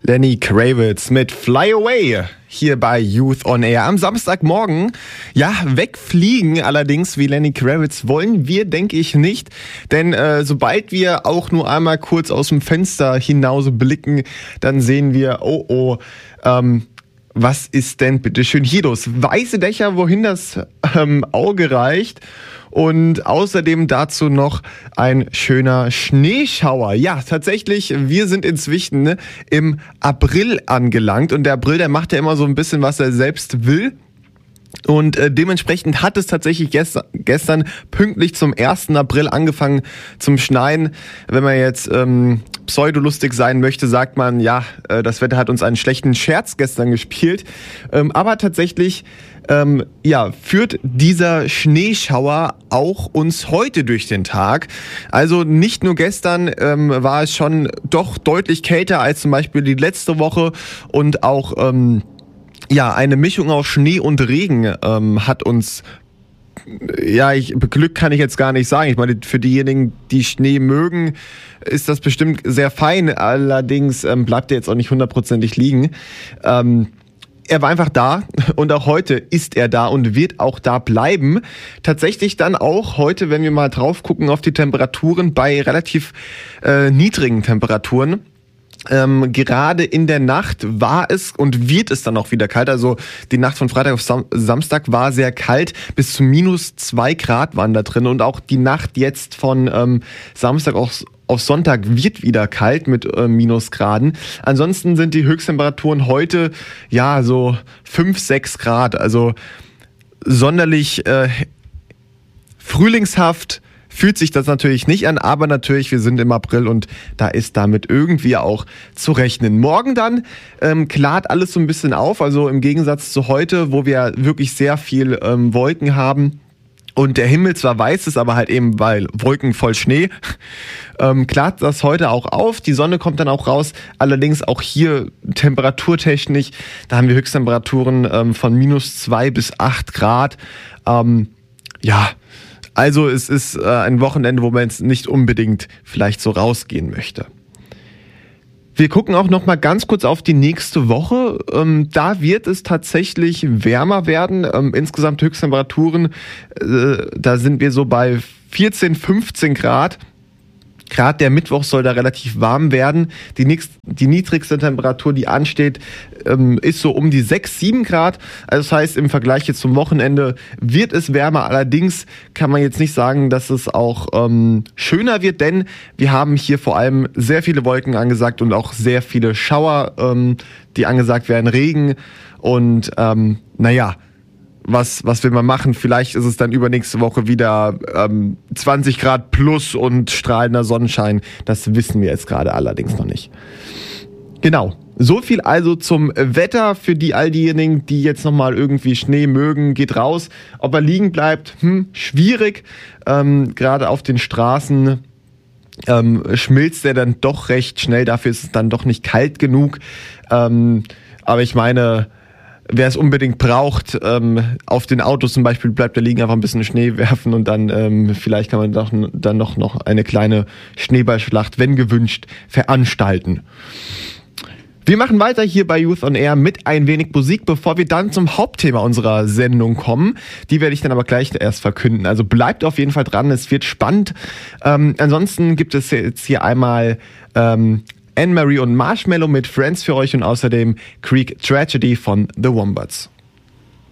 Lenny Kravitz mit Fly Away hier bei Youth on Air. Am Samstagmorgen, ja, wegfliegen allerdings wie Lenny Kravitz wollen wir, denke ich, nicht. Denn sobald wir auch nur einmal kurz aus dem Fenster hinaus blicken, dann sehen wir, was ist denn bitte schön hier los? Weiße Dächer, wohin das Auge reicht. Und außerdem dazu noch ein schöner Schneeschauer. Ja, tatsächlich, wir sind inzwischen im April angelangt. Und der April, der macht ja immer so ein bisschen, was er selbst will. Und dementsprechend hat es tatsächlich gestern pünktlich zum 1. April angefangen zum Schneien. Wenn man jetzt pseudolustig sein möchte, sagt man, ja, das Wetter hat uns einen schlechten Scherz gestern gespielt. Aber tatsächlich führt dieser Schneeschauer auch uns heute durch den Tag. Also nicht nur gestern war es schon doch deutlich kälter als zum Beispiel die letzte Woche und auch eine Mischung aus Schnee und Regen hat uns, beglückt kann ich jetzt gar nicht sagen. Ich meine, für diejenigen, die Schnee mögen, ist das bestimmt sehr fein. Allerdings bleibt er jetzt auch nicht hundertprozentig liegen. Er war einfach da und auch heute ist er da und wird auch da bleiben. Tatsächlich dann auch heute, wenn wir mal drauf gucken auf die Temperaturen, bei relativ niedrigen Temperaturen. Gerade in der Nacht war es und wird es dann auch wieder kalt. Also die Nacht von Freitag auf Samstag war sehr kalt. Bis zu -2 Grad waren da drin. Und auch die Nacht jetzt von Samstag auf Sonntag wird wieder kalt mit Minusgraden. Ansonsten sind die Höchsttemperaturen heute so 5, 6 Grad. Also sonderlich frühlingshaft fühlt sich das natürlich nicht an, aber natürlich, wir sind im April und da ist damit irgendwie auch zu rechnen. Morgen dann klart alles so ein bisschen auf, also im Gegensatz zu heute, wo wir wirklich sehr viel Wolken haben und der Himmel zwar weiß ist, aber halt eben, weil Wolken voll Schnee, klart das heute auch auf. Die Sonne kommt dann auch raus, allerdings auch hier temperaturtechnisch, da haben wir Höchsttemperaturen von -2 bis 8 Grad. Also es ist ein Wochenende, wo man jetzt nicht unbedingt vielleicht so rausgehen möchte. Wir gucken auch noch mal ganz kurz auf die nächste Woche. Da wird es tatsächlich wärmer werden. Insgesamt Höchsttemperaturen, da sind wir so bei 14, 15 Grad. Gerade der Mittwoch soll da relativ warm werden. Die niedrigste Temperatur, die ansteht, ist so um die 6, 7 Grad. Also das heißt, im Vergleich jetzt zum Wochenende wird es wärmer. Allerdings kann man jetzt nicht sagen, dass es auch schöner wird, denn wir haben hier vor allem sehr viele Wolken angesagt und auch sehr viele Schauer, die angesagt werden, Regen und was will man machen? Vielleicht ist es dann übernächste Woche wieder 20 Grad plus und strahlender Sonnenschein. Das wissen wir jetzt gerade allerdings noch nicht. Genau. So viel also zum Wetter für all diejenigen, die jetzt nochmal irgendwie Schnee mögen. Geht raus. Ob er liegen bleibt, schwierig. Gerade auf den Straßen schmilzt er dann doch recht schnell. Dafür ist es dann doch nicht kalt genug. Aber ich meine, wer es unbedingt braucht, auf den Autos zum Beispiel bleibt da liegen, einfach ein bisschen Schnee werfen und dann vielleicht kann man dann noch eine kleine Schneeballschlacht, wenn gewünscht, veranstalten. Wir machen weiter hier bei Youth on Air mit ein wenig Musik, bevor wir dann zum Hauptthema unserer Sendung kommen. Die werde ich dann aber gleich erst verkünden. Also bleibt auf jeden Fall dran, es wird spannend. Ansonsten gibt es jetzt hier einmal Anne-Marie und Marshmello mit Friends für euch und außerdem Creek Tragedy von The Wombats.